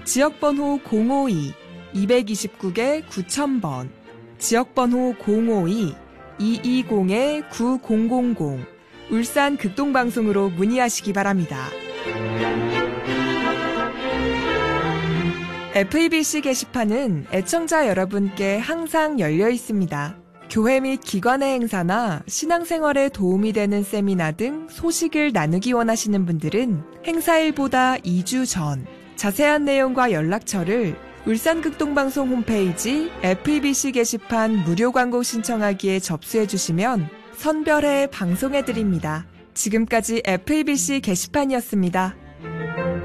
지역번호 052-229-9000번, 지역번호 052-220-9000, 울산 극동방송으로 문의하시기 바랍니다. FEBC 게시판은 애청자 여러분께 항상 열려 있습니다. 교회 및 기관의 행사나 신앙생활에 도움이 되는 세미나 등 소식을 나누기 원하시는 분들은 행사일보다 2주 전 자세한 내용과 연락처를 울산극동방송 홈페이지 FEBC 게시판 무료 광고 신청하기에 접수해 주시면 선별해 방송해드립니다. 지금까지 FEBC 게시판이었습니다.